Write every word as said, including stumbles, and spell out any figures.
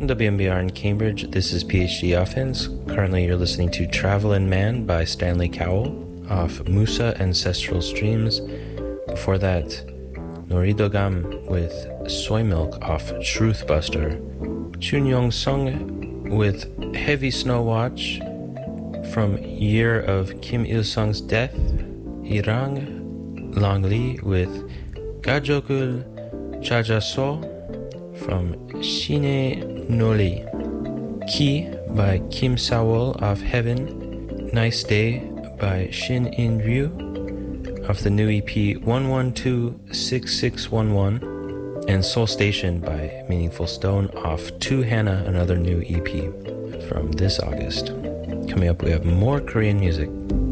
from W M B R in Cambridge. This is PhD Offense. Currently, you're listening to Travelin' Man by Stanley Cowell off Musa Ancestral Streams. Before that, Noridogam with Soy Milk off Truthbuster. Chun Yong Sung with Heavy Snow Watch from Year of Kim Il Sung's death. Irang Long Li with Gajokul Chajaso from Shine Noli. Ki by Kim Sawol off Heaven. Nice Day by Shin In Ryu off the new E P one one two six six one one. And Soul Station by Meaningful Stone off To Hannah, another new E P from this August. Coming up, we have more Korean music.